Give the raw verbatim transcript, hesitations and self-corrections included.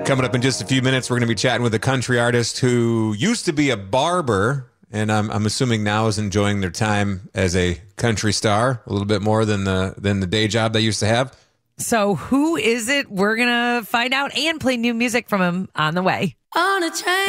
Coming up in just a few minutes, we're going to be chatting with a country artist who used to be a barber, and I'm, I'm assuming now is enjoying their time as a country star a little bit more than the than the day job they used to have. So who is it? We're going to find out and play new music from him on the way. On a train.